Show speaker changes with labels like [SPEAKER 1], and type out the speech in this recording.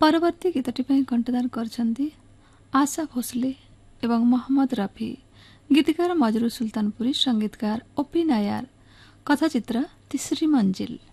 [SPEAKER 1] परवर्ती गीतटी कंठदान करछन्ती आशा भोसले एवं मोहम्मद रफी। गीतकार मजरू सुल्तानपुरी, संगीतकार ओपी नायर। कथाचित्र तीसरी मंजिल।